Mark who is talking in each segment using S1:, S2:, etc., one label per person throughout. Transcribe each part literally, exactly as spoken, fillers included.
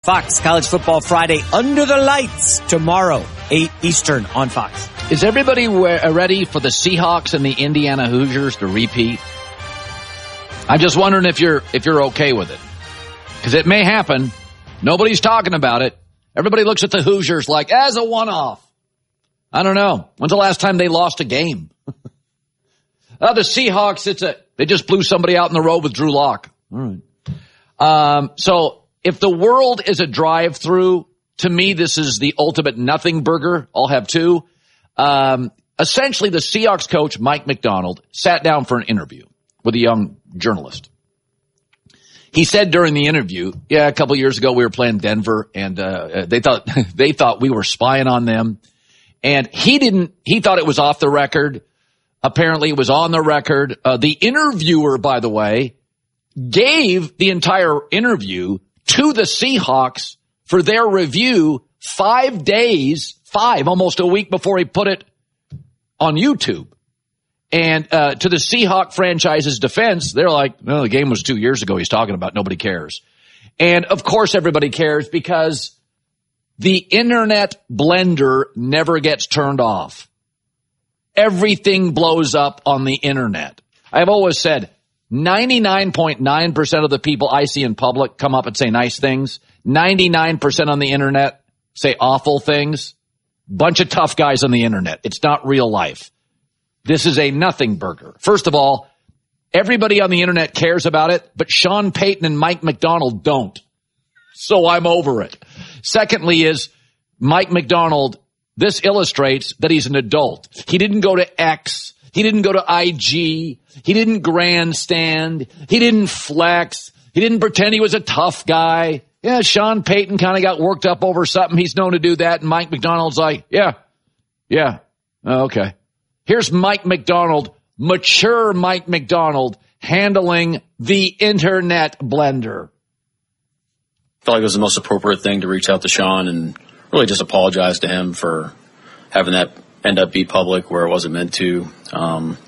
S1: Fox College Football Friday under the lights tomorrow, eight Eastern on Fox.
S2: Is everybody ready for the Seahawks and the Indiana Hoosiers to repeat? I'm just wondering if you're if you're okay with it. Because it may happen. Nobody's talking about it. Everybody looks at the Hoosiers like, as a one-off. I don't know. When's the last time they lost a game? uh, the Seahawks, it's a they just blew somebody out in the road with Drew Lock. All right. Um, so if the world is a drive-through, to me, this is the ultimate nothing burger. I'll have two. Um, essentially, the Seahawks coach, Mike Macdonald, sat down for an interview with a young journalist. He said during the interview, yeah, a couple years ago we were playing Denver, and uh, they thought they thought we were spying on them. And he didn't, he thought it was off the record. Apparently it was on the record. Uh, the interviewer, by the way, gave the entire interview to the Seahawks for their review five days, five, almost a week before he put it on YouTube. And uh, to the Seahawk franchise's defense, they're like, no, the game was two years ago he's talking about. Nobody cares. And, of course, everybody cares because the internet blender never gets turned off. Everything blows up on the internet. I've always said ninety-nine point nine percent of the people I see in public come up and say nice things. ninety-nine percent on the internet say awful things. Bunch of tough guys on the internet. It's not real life. This is a nothing burger. First of all, everybody on the internet cares about it, but Sean Payton and Mike Macdonald don't. So I'm over it. Secondly is Mike Macdonald, this illustrates that he's an adult. He didn't go to X. He didn't go to I G. He didn't grandstand. He didn't flex. He didn't pretend he was a tough guy. Yeah, Sean Payton kind of got worked up over something. He's known to do that. And Mike Macdonald's like, yeah, yeah, oh, okay. Here's Mike Macdonald, mature Mike Macdonald, handling the internet blender.
S3: I felt like it was the most appropriate thing to reach out to Sean and really just apologize to him for having that end up be public where it wasn't meant to. Um,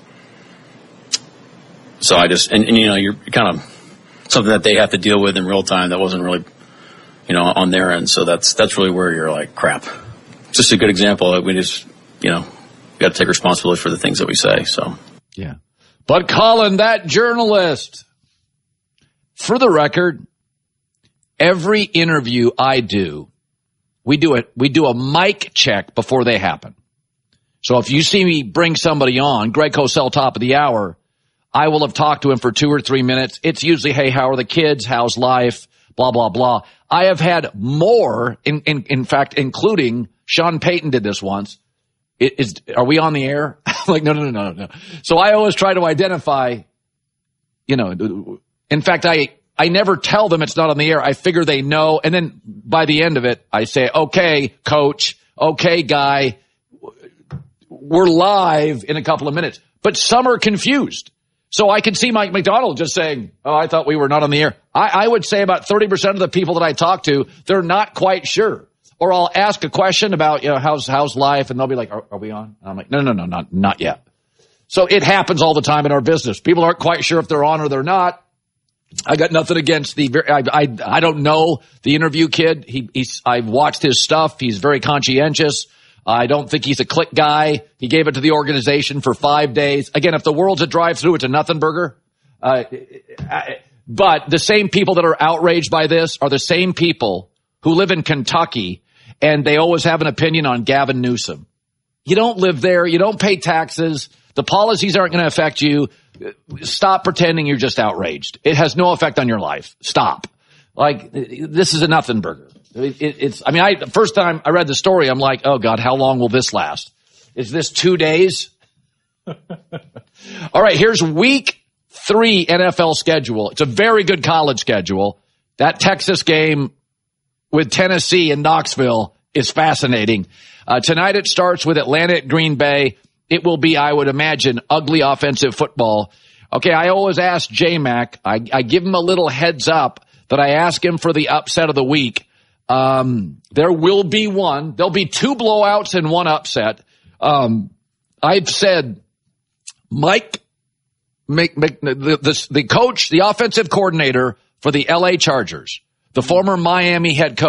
S3: so I just, and, and you know, you're kind of something that they have to deal with in real time that wasn't really, you know, on their end. So that's, that's really where you're like, crap. It's just a good example. We just, you know, we got to take responsibility for the things that we say. So,
S2: yeah. But Colin, that journalist, for the record, every interview I do, we do it, we do a mic check before they happen. So if you see me bring somebody on, Greg Cosell, top of the hour, I will have talked to him for two or three minutes. It's usually, hey, how are the kids? How's life? Blah, blah, blah. I have had more, in, in, in fact, including Sean Payton did this once. It is, are we on the air? Like, no, no, no, no, no. So I always try to identify, you know, in fact, I, I never tell them it's not on the air. I figure they know. And then by the end of it, I say, okay, coach, okay, guy, we're live in a couple of minutes. But some are confused. So I can see Mike Macdonald just saying, oh, I thought we were not on the air. I, I would say about thirty percent of the people that I talk to, they're not quite sure. Or I'll ask a question about, you know, how's, how's life? And they'll be like, are, are we on? And I'm like, no, no, no, not, not yet. So it happens all the time in our business. People aren't quite sure if they're on or they're not. I got nothing against the, I, I, I don't know the interview kid. He, he's, I've watched his stuff. He's very conscientious. I don't think he's a click guy. He gave it to the organization for five days. Again, if the world's a drive-through, it's a nothing burger. Uh, but the same people that are outraged by this are the same people who live in Kentucky and they always have an opinion on Gavin Newsom. You don't live there. You don't pay taxes. The policies aren't going to affect you. Stop pretending you're just outraged. It has no effect on your life. Stop. Like, this is a nothing burger. It, it, it's, I mean, I, the first time I read the story, I'm like, oh God, how long will this last? Is this two days? All right, here's week three N F L schedule. It's a very good college schedule. That Texas game with Tennessee and Knoxville is fascinating. Uh, tonight it starts with Atlanta at Green Bay. It will be, I would imagine, ugly offensive football. Okay, I always ask J-Mac, I, I give him a little heads up that I ask him for the upset of the week. Um, there will be one. There'll be two blowouts and one upset. Um, I've said Mike, make, make, the, the, the coach, the offensive coordinator for the L A Chargers, the former Miami head coach,